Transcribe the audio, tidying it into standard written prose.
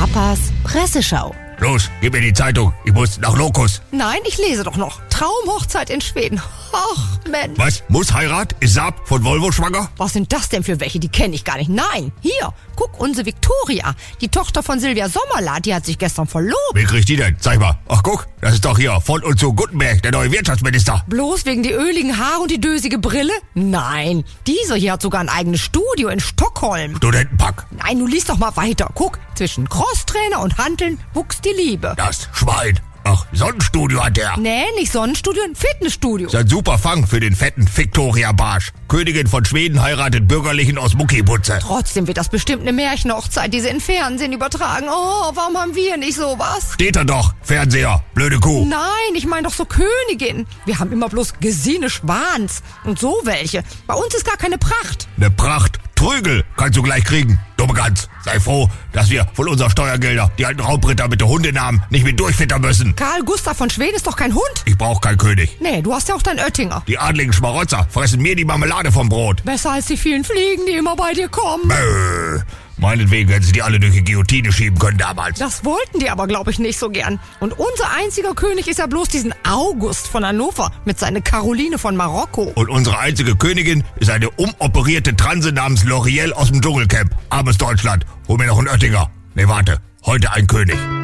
Papas Presseschau. Los, gib mir die Zeitung. Ich muss nach Lokus. Nein, ich lese doch noch. Traumhochzeit in Schweden. Ach, Mensch. Was? Muss Heirat? Ist Saab von Volvo schwanger? Was sind das denn für welche? Die kenne ich gar nicht. Nein, hier, guck, unsere Viktoria. Die Tochter von Silvia Sommerlath, die hat sich gestern verlobt. Wie kriegt die denn? Zeig mal. Ach, guck, das ist doch hier von und zu Gutenberg, der neue Wirtschaftsminister. Bloß wegen die öligen Haare und die dösige Brille? Nein, diese hier hat sogar ein eigenes Studio in Stockholm. Studentenpack. Nein, du liest doch mal weiter. Guck, zwischen Crosstrainer und Hanteln wuchs die Liebe. Das Schwein. Ach, Sonnenstudio hat der. Nee, nicht Sonnenstudio, ein Fitnessstudio. Ist ein super Fang für den fetten Viktoria Barsch. Königin von Schweden heiratet Bürgerlichen aus Muckibutze. Trotzdem wird das bestimmt eine Märchenhochzeit, die sie in Fernsehen übertragen. Oh, warum haben wir nicht sowas? Steht da doch, Fernseher, blöde Kuh. Nein, ich meine doch so Königin. Wir haben immer bloß Gesine Schwans und so welche. Bei uns ist gar keine Pracht. Ne Pracht. Trügel kannst du gleich kriegen. Dumme Gans. Sei froh, dass wir von unseren Steuergelder die alten Raubritter mit den Hundenamen nicht mehr durchfüttern müssen. Karl Gustav von Schweden ist doch kein Hund. Ich brauch keinen König. Nee, du hast ja auch deinen Oettinger. Die adligen Schmarotzer fressen mir die Marmelade vom Brot. Besser als die vielen Fliegen, die immer bei dir kommen. Meinetwegen hätten sie die alle durch die Guillotine schieben können damals. Das wollten die aber, glaube ich, nicht so gern. Und unser einziger König ist ja bloß diesen August von Hannover mit seiner Caroline von Marokko. Und unsere einzige Königin ist eine umoperierte Transe namens L'Oreal aus dem Dschungelcamp. Armes Deutschland, hol mir noch einen Oettinger. Nee, warte, heute ein König.